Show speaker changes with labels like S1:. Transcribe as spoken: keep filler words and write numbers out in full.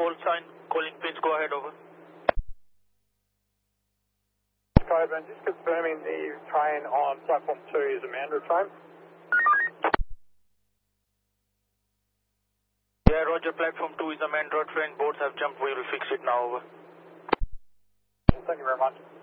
S1: call sign, calling pins, go ahead, over.
S2: Skyburn, just confirming the train on platform two is a Mandurah train.
S1: Yeah, Roger, platform two is a Mandurah train, boats have jumped, we will fix it now, over.
S2: Thank you very much.